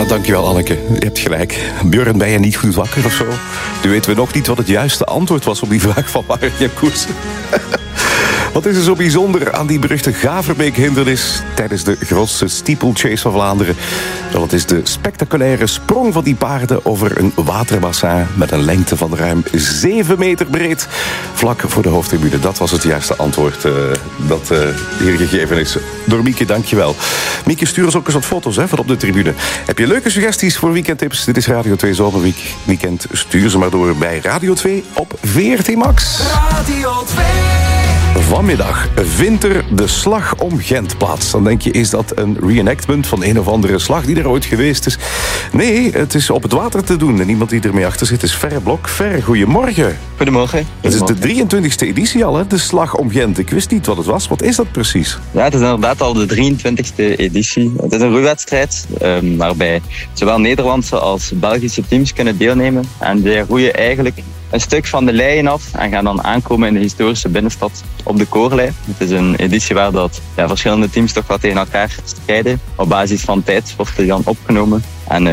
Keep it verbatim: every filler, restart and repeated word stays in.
Ja, dankjewel Anneke. Je hebt gelijk. Björn, ben je niet goed wakker of zo? Nu weten we nog niet wat het juiste antwoord was op die vraag van Marianne Koes. Wat is er zo bijzonder aan die beruchte Gaverbeek-hindernis tijdens de grootste steeplechase van Vlaanderen? Wel, het is de spectaculaire sprong van die paarden over een waterbassin met een lengte van ruim zeven meter breed, vlak voor de hoofdtribune. Dat was het juiste antwoord uh, dat uh, hier gegeven is. Door Mieke, dankjewel. Mieke, stuur ons ook eens wat foto's hè, van op de tribune. Heb je leuke suggesties voor weekendtips? Dit is Radio twee Zomerweekend. Stuur ze maar door bij Radio twee op V R T Max. Radio twee. Vanmiddag vindt er de slag om Gent plaats. Dan denk je, is dat een reenactment van een of andere slag die er ooit geweest is? Nee, het is op het water te doen. En iemand die ermee achter zit is Ferre Blok. Ferre, goedemorgen. Goedemorgen. Het is de drieëntwintigste editie al, hè? De slag om Gent. Ik wist niet wat het was. Wat is dat precies? Ja, het is inderdaad al de drieëntwintigste editie. Het is een roeiwedstrijd um, waarbij zowel Nederlandse als Belgische teams kunnen deelnemen. En die roeien eigenlijk een stuk van de leien af en gaan dan aankomen in de historische binnenstad op de Koorlei. Het is een editie waar dat, ja, verschillende teams toch wat tegen elkaar strijden. Op basis van tijd wordt er dan opgenomen. En